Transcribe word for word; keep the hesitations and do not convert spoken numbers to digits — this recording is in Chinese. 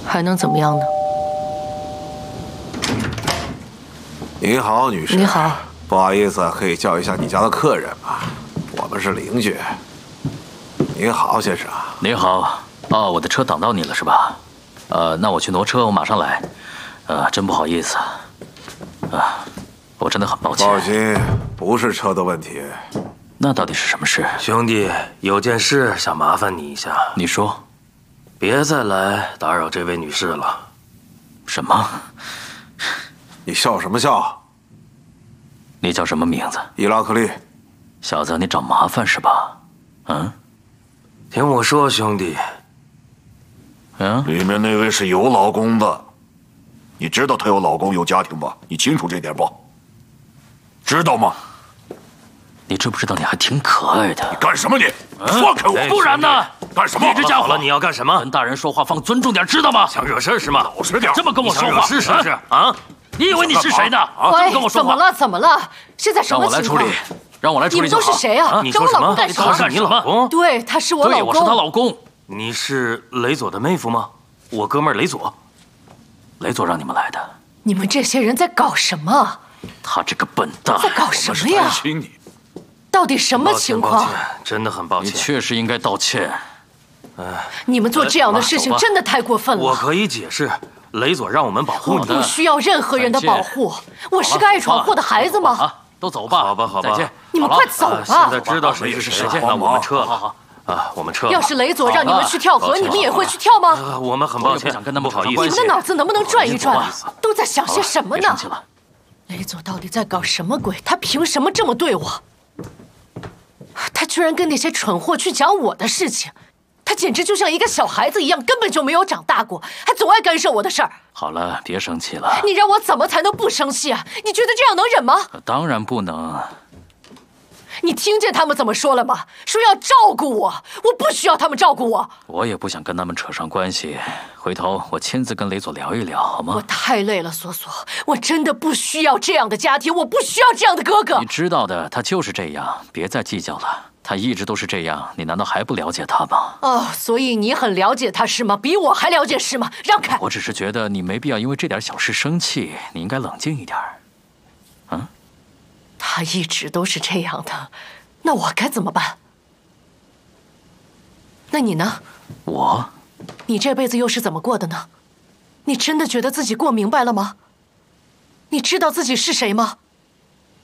还能怎么样呢？ 你好，女士。 你好。 不好意思，可以叫一下你家的客人吗？我们是邻居。您好，先生。 你好。哦，我的车挡到你了是吧？呃，那我去挪车，我马上来。呃，真不好意思。啊，我真的很抱歉。 放心，不是车的问题。 那到底是什么事？ 兄弟，有件事想麻烦你一下。 你说。 别再来打扰这位女士了。 什么？ 你笑什么笑？ 你叫什么名字？ 伊拉克利。 小子，你找麻烦是吧？嗯？ 听我说，兄弟。 嗯？ 里面那位是有老公的，你知道她有老公有家庭吧？你清楚这点不？知道吗？ 你知不知道你还挺可爱的？ 你干什么你？放开我！ 不然呢？ 干什么？ 你这家伙，你要干什么？ 跟大人说话放尊重点，知道吗？ 想惹事是吗？ 老实点！ 这么跟我说话， 是是是啊！ 你以为你是谁呢？ 喂， 跟我说话。 怎么了？怎么了？现在什么情况？ 让我来处理，让我来处理就好。 你们都是谁啊？ 你说什么？他是你老公？ 对，他是我老公。 对，我是他老公。 你是雷佐的妹夫吗？我哥们儿雷佐。 雷佐让你们来的。 你们这些人在搞什么？ 他这个笨蛋！ 在搞什么呀？ 担心你。 到底什么情况？ 真的很抱歉。 你确实应该道歉。 哎， 你们做这样的事情真的太过分了。 我可以解释，雷佐让我们保护你。 不需要任何人的保护。我是个爱闯祸的孩子吗？ 啊，都走吧。 好吧，好吧。 再见。 你们快走吧。 现在知道谁是谁了。那我们撤了。 好好。 啊，我们撤了。 要是雷佐让你们去跳河，你们也会去跳吗？ 啊，我们很抱歉， 不想跟他们不好意思。 你们的脑子能不能转一转啊？都在想些什么呢？雷佐到底在搞什么鬼？他凭什么这么对我？他居然跟那些蠢货去讲我的事情，他简直就像一个小孩子一样，根本就没有长大过，还总爱干涉我的事儿。 好了，别生气了。 你让我怎么才能不生气啊？你觉得这样能忍吗？ 当然不能。 你听见他们怎么说了吗？说要照顾我，我不需要他们照顾我。 我也不想跟他们扯上关系，回头我亲自跟雷佐聊一聊，好吗？ 我太累了，索索，我真的不需要这样的家庭，我不需要这样的哥哥。 你知道的，他就是这样，别再计较了。他一直都是这样，你难道还不了解他吗？ 哦，所以你很了解他是吗？比我还了解是吗？让开！ 我只是觉得你没必要因为这点小事生气，你应该冷静一点。嗯？ 他一直都是这样的。那我该怎么办？那你呢？ 我？ 你这辈子又是怎么过的呢？你真的觉得自己过明白了吗？你知道自己是谁吗？